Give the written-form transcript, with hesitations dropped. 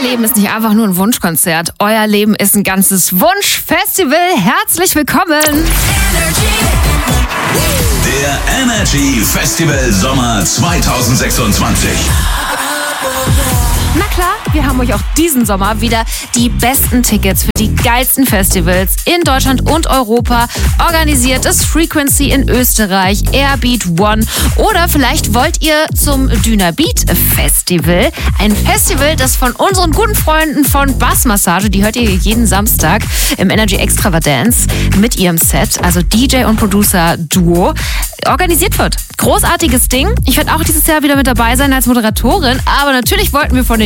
Leben ist nicht einfach nur ein Wunschkonzert. Euer Leben ist ein ganzes Wunschfestival. Herzlich willkommen. Der Energy Festival Sommer 2026. Na klar, wir haben euch auch diesen Sommer wieder die besten Tickets für die geilsten Festivals in Deutschland und Europa. Organisiert das Frequency in Österreich, Airbeat One oder vielleicht wollt ihr zum Dynabeat Festival. Ein Festival, das von unseren guten Freunden von Bassmassage, die hört ihr jeden Samstag im Energy Extravagance mit ihrem Set, also DJ und Producer Duo, organisiert wird. Großartiges Ding. Ich werde auch dieses Jahr wieder mit dabei sein als Moderatorin, aber natürlich wollten wir von den